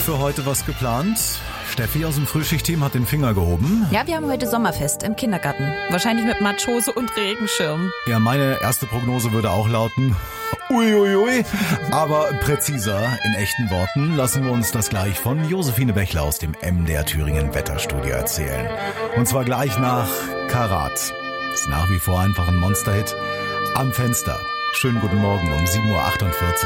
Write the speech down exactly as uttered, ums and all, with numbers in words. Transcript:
für heute was geplant? Steffi aus dem Frühschichtteam hat den Finger gehoben. Ja, wir haben heute Sommerfest im Kindergarten. Wahrscheinlich mit Matschhose und Regenschirm. Ja, meine erste Prognose würde auch lauten, uiuiui. Ui, ui. Aber präziser, in echten Worten, lassen wir uns das gleich von Josephine Bächler aus dem M D R Thüringen Wetterstudio erzählen. Und zwar gleich nach Karat. Ist nach wie vor einfach ein Monsterhit. Am Fenster. Schönen guten Morgen um sieben Uhr achtundvierzig.